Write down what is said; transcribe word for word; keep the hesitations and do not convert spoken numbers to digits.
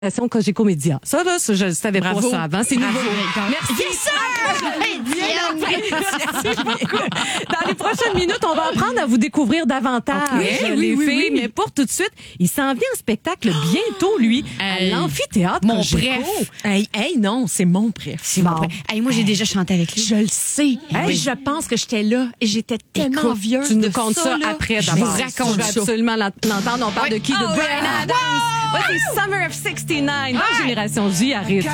Cogeco Média. Ça, là, ça, je ne savais Bravo. pas ça avant. C'est nouveau. Merci. Yes, sir! Merci beaucoup. Dans les prochaines minutes, on va apprendre à vous découvrir davantage, Okay. les Oui, oui, filles. oui. Mais pour tout de suite, il s'en vient en spectacle bientôt, lui, Hey. à l'amphithéâtre Mon Cogeco. bref. Hey, hey, non, c'est mon bref. C'est bon. Hey, moi, j'ai déjà chanté avec lui. Je le sais. Hey. Je pense que j'étais là et j'étais tellement Écoute, envieuse. Tu nous de comptes ça, là. après Je d'abord. vous raconte Je veux ça. absolument l'ent- l'entendre. On parle Ouais. de qui? De Oh, Bryan yeah. Adams. Voici Summer of soixante-neuf dans Génération J à Rythme.